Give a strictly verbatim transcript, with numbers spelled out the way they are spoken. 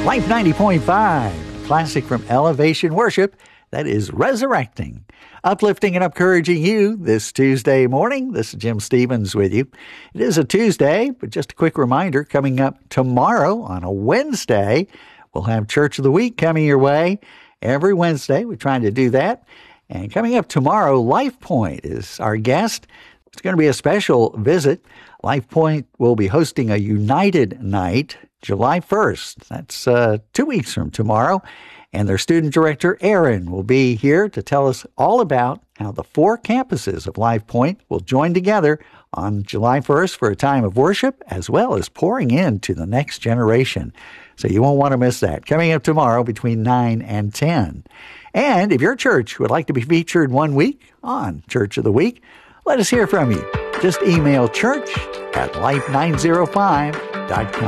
Life ninety point five, classic from Elevation Worship, that is Resurrecting. Uplifting and encouraging you this Tuesday morning. This is Jim Stevens with you. It is a Tuesday, but just a quick reminder, coming up tomorrow on a Wednesday, we'll have Church of the Week coming your way. Every Wednesday, we're trying to do that. And coming up tomorrow, Life Point is our guest. It's going to be a special visit. Life Point will be hosting a United Night July first. That's uh, two weeks from tomorrow. And their student director, Aaron, will be here to tell us all about how the four campuses of Life Point will join together on July first for a time of worship, as well as pouring into the next generation. So you won't want to miss that. Coming up tomorrow between nine and ten. And if your church would like to be featured one week on Church of the Week, let us hear from you. Just email church at life nine oh five dot com.